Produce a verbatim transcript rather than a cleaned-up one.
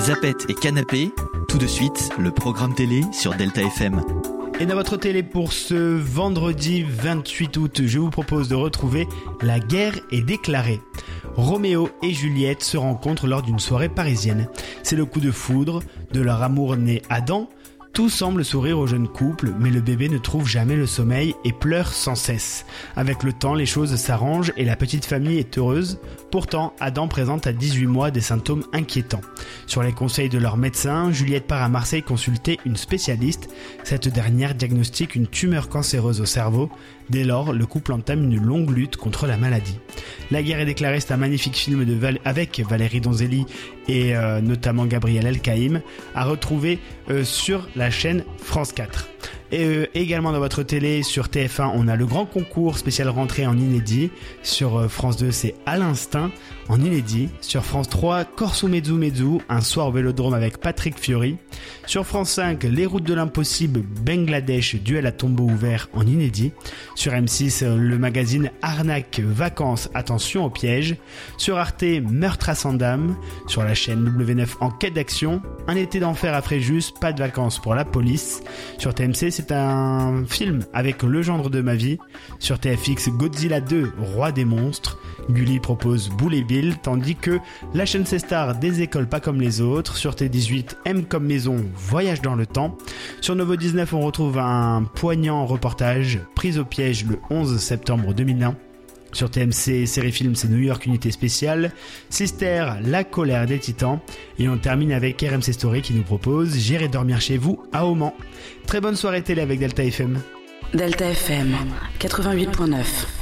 Zapette et Canapé, tout de suite, le programme télé sur Delta F M. Et dans votre télé pour ce vendredi vingt-huit août, je vous propose de retrouver La guerre est déclarée. Roméo et Juliette se rencontrent lors d'une soirée parisienne. C'est le coup de foudre de leur amour né Adam. Tout semble sourire au jeune couple, mais le bébé ne trouve jamais le sommeil et pleure sans cesse. Avec le temps, les choses s'arrangent et la petite famille est heureuse. Pourtant, Adam présente à dix-huit mois des symptômes inquiétants. Sur les conseils de leur médecin, Juliette part à Marseille consulter une spécialiste. Cette dernière diagnostique une tumeur cancéreuse au cerveau. Dès lors, le couple entame une longue lutte contre la maladie. La guerre est déclarée, c'est un magnifique film de Val- avec Valérie Donzelli et euh, notamment Gabriel Elkaïm, à retrouver euh, sur la chaîne France quatre. Et euh, également dans votre télé, sur T F un, on a le grand concours spécial rentrée en inédit. Sur euh, France deux, c'est À l'instinct en inédit. Sur France trois, Corso Mezzu Mezzu, un soir au Vélodrome avec Patrick Fiori. Sur France cinq, Les routes de l'impossible, Bangladesh, duel à tombeau ouvert en inédit. Sur M six, le magazine Arnaque, vacances, attention au piège. Sur Arte, Meurtre à Sandam. Sur la chaîne W neuf, Enquête d'action. Un été d'enfer à Fréjus, pas de vacances pour la police. Sur T M C, c'est un film avec Le gendre de ma vie. Sur T F X, Godzilla deux, Roi des monstres. Gulli propose Boule et Bill, tandis que la chaîne C-Star, Des écoles pas comme les autres. Sur T dix-huit, M comme maison, Voyage dans le temps. Sur Novo dix-neuf, on retrouve un poignant reportage, Prise au piège le onze septembre deux mille un. Sur T M C, série film, c'est New York Unité Spéciale. Sister, La colère des titans. Et on termine avec R M C Story qui nous propose J'irai dormir chez vous à Oman. Très bonne soirée télé avec Delta F M. Delta F M, quatre-vingt-huit virgule neuf.